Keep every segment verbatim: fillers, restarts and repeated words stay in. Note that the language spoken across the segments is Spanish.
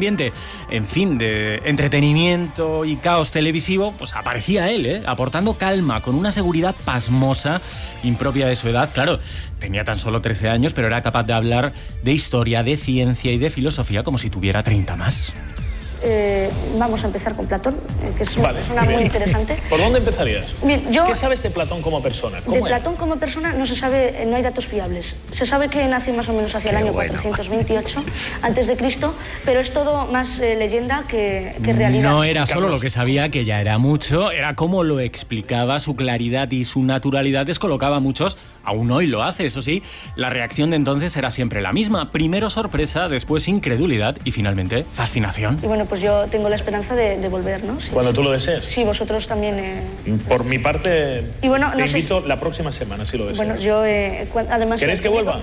ambiente, en fin, de entretenimiento y caos televisivo, pues aparecía él, ¿eh? aportando calma, con una seguridad pasmosa, impropia de su edad. Claro, tenía tan solo trece años, pero era capaz de hablar de historia, de ciencia y de filosofía como si tuviera treinta más. Eh, vamos a empezar con Platón, eh, que es una vale, persona muy interesante. ¿Por dónde empezarías? Bien, yo, ¿Qué sabes de Platón como persona? ¿Cómo de era? Platón como persona no se sabe, eh, no hay datos fiables. Se sabe que nació más o menos hacia Qué el año bueno. cuatrocientos veintiocho antes de Cristo, pero es todo más eh, leyenda que, que realidad. No era solo lo que sabía, que ya era mucho, era cómo lo explicaba, su claridad y su naturalidad descolocaba a muchos. Aún hoy lo hace, eso sí, la reacción de entonces era siempre la misma. Primero sorpresa, después incredulidad y finalmente fascinación. Y bueno, pues yo tengo la esperanza de, de volver, ¿no? Sí, Cuando tú lo desees. Sí, vosotros también. Eh... Por mi parte, y bueno, te no sé invito si... la próxima semana, si lo deseas. Bueno, yo eh, además... ¿Queréis que vuelva?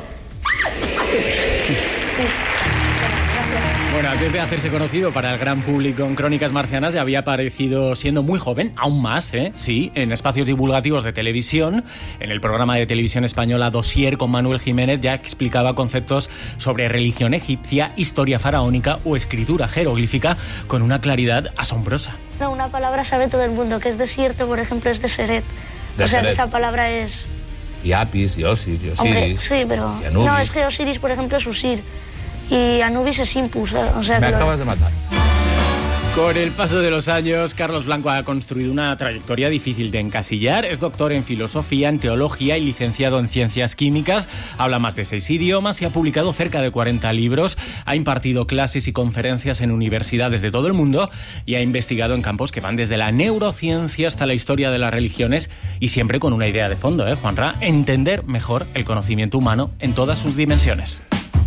Sí. Bueno, antes de hacerse conocido para el gran público en Crónicas Marcianas, ya había aparecido siendo muy joven, aún más, ¿eh? Sí, en espacios divulgativos de televisión. En el programa de televisión española Dossier con Manuel Jiménez ya explicaba conceptos sobre religión egipcia, historia faraónica o escritura jeroglífica con una claridad asombrosa. No, una palabra sabe todo el mundo, que es desierto, por ejemplo, es deseret. De o sea, Seret. esa palabra es... Y Apis, y Osiris, y Osiris. Hombre, sí, pero... y Anubis. No, es que Osiris, por ejemplo, es Usir. Y Anubis es Impus, o sea... Me que lo- acabas de matar. Con el paso de los años, Carlos Blanco ha construido una trayectoria difícil de encasillar. Es doctor en filosofía, en teología y licenciado en ciencias químicas. Habla más de seis idiomas y ha publicado cerca de cuarenta libros. Ha impartido clases y conferencias en universidades de todo el mundo y ha investigado en campos que van desde la neurociencia hasta la historia de las religiones y siempre con una idea de fondo, ¿eh, Juanra? Entender mejor el conocimiento humano en todas sus dimensiones.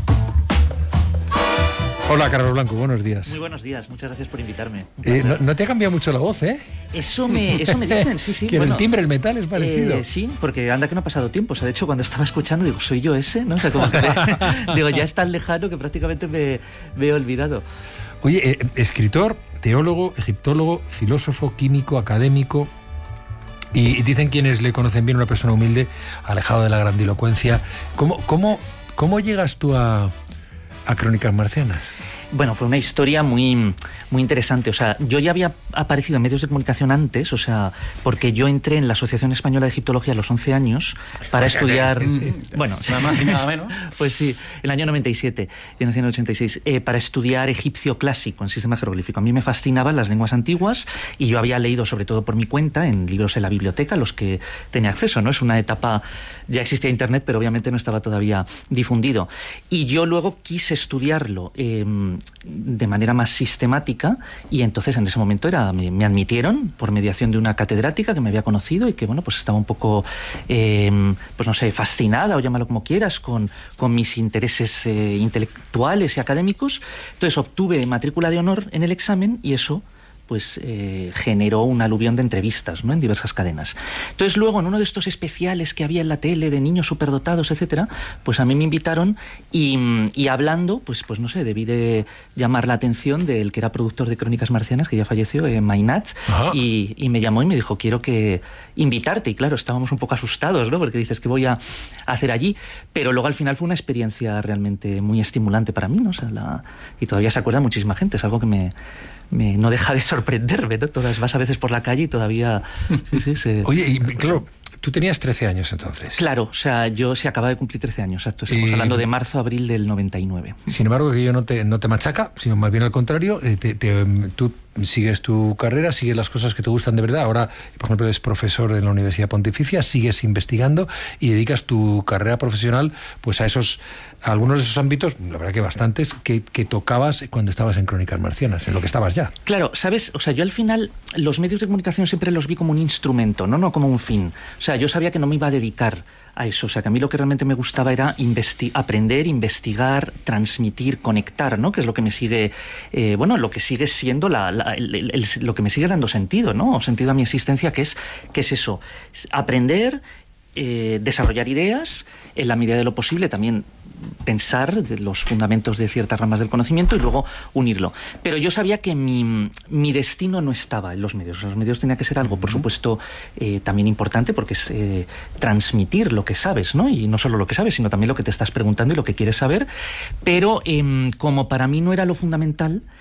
Hola, Carlos Blanco, buenos días. Muy buenos días, muchas gracias por invitarme. Eh, no, no te ha cambiado mucho la voz, ¿eh? Eso me, eso me dicen, sí, sí. Que en bueno, el timbre, el metal es parecido. eh, sí, porque anda que no ha pasado tiempo. O sea, de hecho, cuando estaba escuchando, digo, ¿soy yo ese? ¿No? O sea, como que digo, ya es tan lejano que prácticamente me, me he olvidado. Oye, eh, escritor, teólogo, egiptólogo, filósofo, químico, académico. Y, y dicen quienes le conocen bien, una persona humilde, alejado de la grandilocuencia. ¿Cómo, cómo, cómo llegas tú a, a Crónicas Marcianas? Bueno, fue una historia muy, muy interesante. O sea, yo ya había aparecido en medios de comunicación antes, o sea, porque yo entré en la Asociación Española de Egiptología a los once años para estudiar... Bueno, Nada más y nada menos. Pues sí, el año noventa y siete, yo nací en el ochenta y seis, eh, para estudiar egipcio clásico en sistema jeroglífico. A mí me fascinaban las lenguas antiguas y yo había leído, sobre todo por mi cuenta, en libros en la biblioteca, los que tenía acceso, ¿no? Es una etapa... Ya existía Internet, pero obviamente no estaba todavía difundido. Y yo luego quise estudiarlo eh, de manera más sistemática y entonces en ese momento era me, me admitieron por mediación de una catedrática que me había conocido y que, bueno, pues estaba un poco, eh, pues no sé, fascinada o llámalo como quieras, con, con mis intereses eh, intelectuales y académicos. Entonces obtuve matrícula de honor en el examen y eso pues eh, generó un aluvión de entrevistas, ¿no? En diversas cadenas. Entonces luego en uno de estos especiales que había en la tele de niños superdotados, etcétera, pues a mí me invitaron y, y hablando, pues, pues no sé, debí de llamar la atención del que era productor de Crónicas Marcianas, que ya falleció, eh, Mainat, y, y me llamó y me dijo, quiero que invitarte. Y claro, estábamos un poco asustados, ¿no? Porque dices, ¿qué voy a hacer allí? Pero luego al final fue una experiencia realmente muy estimulante para mí, ¿no? O sea, la, y todavía se acuerda muchísima gente, es algo que me... Me, no deja de sorprenderme, ¿no? Todas vas a veces por la calle y todavía... Sí, sí, se... Oye, y claro, tú tenías trece años entonces. Claro, o sea, yo se acaba de cumplir trece años, exacto. Estamos Y- hablando de marzo, abril del noventa y nueve. Sin embargo, que yo no te, no te machaca, sino más bien al contrario, eh, te, te, tú sigues tu carrera, sigues las cosas que te gustan de verdad. Ahora, por ejemplo, eres profesor en la Universidad Pontificia, sigues investigando y dedicas tu carrera profesional pues a esos, a algunos de esos ámbitos, la verdad que bastantes, que, que tocabas cuando estabas en Crónicas Marcianas, en lo que estabas ya. Claro, ¿sabes? O sea, yo al final los medios de comunicación siempre los vi como un instrumento, no, no como un fin. O sea, yo sabía que no me iba a dedicar a eso. O sea, que a mí lo que realmente me gustaba era investi- aprender, investigar, transmitir, conectar, ¿no? Que es lo que me sigue, eh, bueno, lo que sigue siendo la, la, el, el, el, lo que me sigue dando sentido, ¿no? O sentido a mi existencia, que es, que es eso, es aprender, eh, desarrollar ideas, en la medida de lo posible también pensar de los fundamentos de ciertas ramas del conocimiento y luego unirlo. Pero yo sabía que mi, mi destino no estaba en los medios. Los medios tenía que ser algo, por supuesto, eh, también importante, porque es eh, transmitir lo que sabes, ¿no? Y no solo lo que sabes, sino también lo que te estás preguntando y lo que quieres saber. Pero eh, como para mí no era lo fundamental,